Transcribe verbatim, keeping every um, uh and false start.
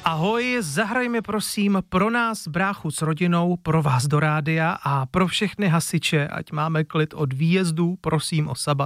Ahoj, zahrajme prosím pro nás bráchu s rodinou, pro vás do rádia a pro všechny hasiče, ať máme klid od výjezdu, prosím o Sabbat.